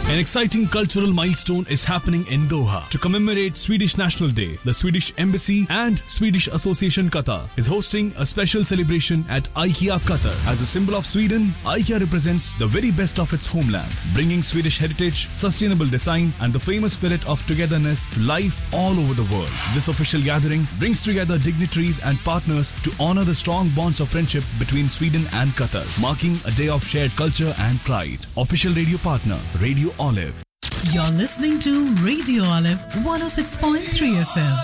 An exciting cultural milestone is happening in Doha. To commemorate Swedish National Day, the Swedish Embassy and Swedish Association Qatar is hosting a special celebration at IKEA Qatar. As a symbol of Sweden, IKEA represents the very best of its homeland, bringing Swedish heritage, sustainable design and the famous spirit of togetherness to life all over the world. This official gathering brings together dignitaries and partners to honor the strong bonds of friendship between Sweden and Qatar, marking a day of shared culture and pride. Official radio partner, Radio Olive. You're listening to Radio Olive 106.3 FM.